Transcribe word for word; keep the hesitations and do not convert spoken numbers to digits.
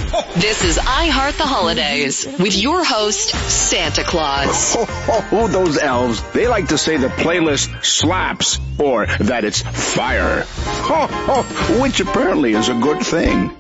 This is I Heart the Holidays with your host, Santa Claus. Oh, those elves, they like to say the playlist slaps or that it's fire, which apparently is a good thing.